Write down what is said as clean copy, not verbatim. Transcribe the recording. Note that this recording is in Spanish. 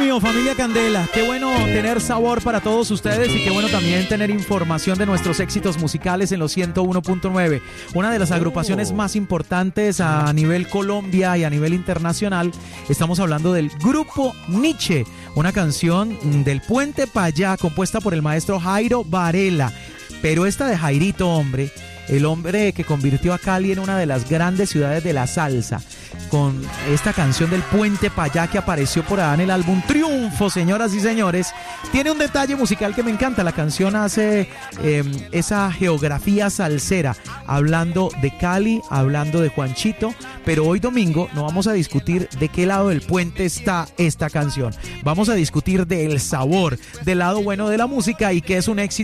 mío, familia Candela, qué bueno tener sabor para todos ustedes y qué bueno también tener información de nuestros éxitos musicales en los 101.9. Una de las agrupaciones más importantes a nivel Colombia y a nivel internacional. Estamos hablando del grupo Nietzsche, una canción del Puente Pa' Allá compuesta por el maestro Jairo Varela. Pero esta de Jairito, hombre, el hombre que convirtió a Cali en una de las grandes ciudades de la salsa, con esta canción del Puente Pa' Allá que apareció por allá en el álbum Triunfo, señoras y señores, tiene un detalle musical que me encanta. La canción hace esa geografía salsera, hablando de Cali, hablando de Juanchito, pero hoy domingo no vamos a discutir de qué lado del puente está esta canción. Vamos a discutir del sabor, del lado bueno de la música y que es un éxito